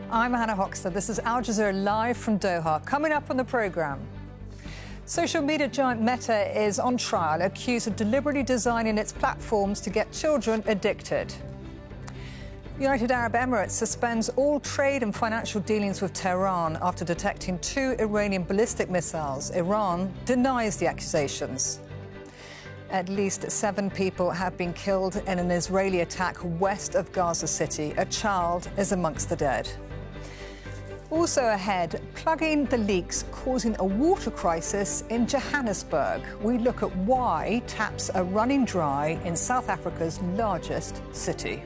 I'm Hannah Hoxter. This is Al Jazeera live from Doha. Coming up on the programme, social media giant Meta is on trial, accused of deliberately designing its platforms to get children addicted. United Arab Emirates suspends all trade and financial dealings with Tehran after detecting 2 Iranian ballistic missiles. Iran denies the accusations. At least 7 people have been killed in an Israeli attack west of Gaza City. A child is amongst the dead. Also ahead, plugging the leaks causing a water crisis in Johannesburg. We look at why taps are running dry in South Africa's largest city.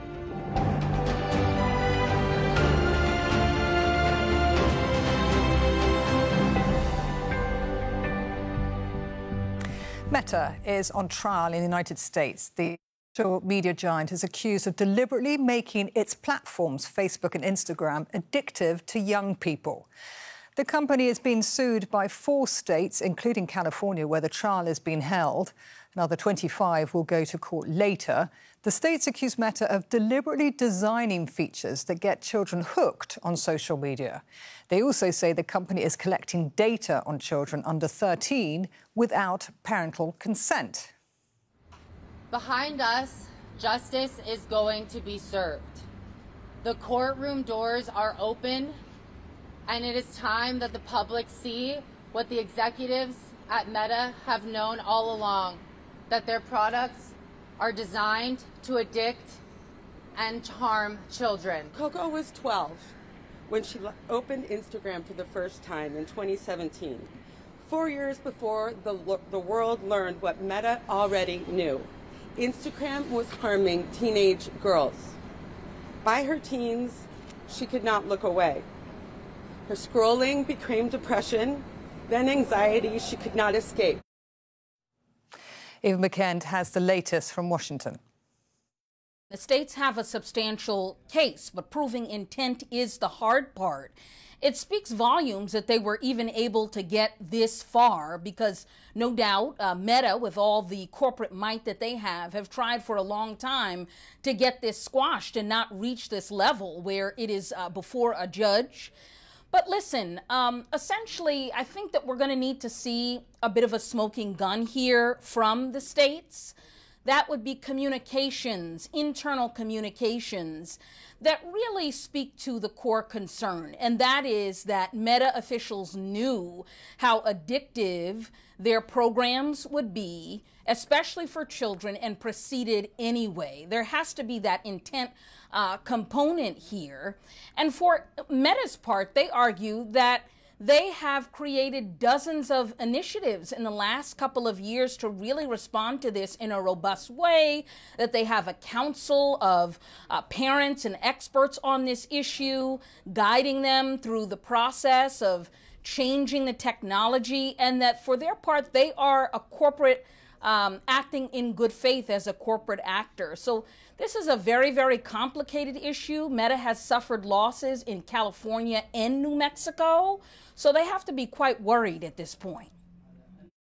Meta is on trial in the United States. The social media giant is accused of deliberately making its platforms, Facebook and Instagram, addictive to young people. The company is being sued by 4 states, including California, where the trial is being held. Another 25 will go to court later. The states accuse Meta of deliberately designing features that get children hooked on social media. They also say the company is collecting data on children under 13 without parental consent. Behind us, justice is going to be served. The courtroom doors are open, and it is time that the public see what the executives at Meta have known all along, that their products are designed to addict and harm children. Coco was 12 when she opened Instagram for the first time in 2017, 4 years before the world learned what Meta already knew. Instagram was harming teenage girls. By her teens, she could not look away. Her scrolling became depression, then anxiety she could not escape. Eva McKend has the latest from Washington. The states have a substantial case, but proving intent is the hard part. It speaks volumes that they were even able to get this far because, no doubt, Meta, with all the corporate might that they have tried for a long time to get this squashed and not reach this level where it is before a judge. But listen, essentially, I think that we're going to need to see a bit of a smoking gun here from the states. That would be communications, internal communications, that really speak to the core concern, and that is that Meta officials knew how addictive their programs would be, especially for children, and proceeded anyway. There has to be that intent component here. And for Meta's part, they argue that they have created dozens of initiatives in the last couple of years to really respond to this in a robust way, that they have a council of parents and experts on this issue, guiding them through the process of changing the technology, and that for their part, they are a corporate acting in good faith as a corporate actor. So this is a very, very complicated issue. Meta has suffered losses in California and New Mexico, so they have to be quite worried at this point.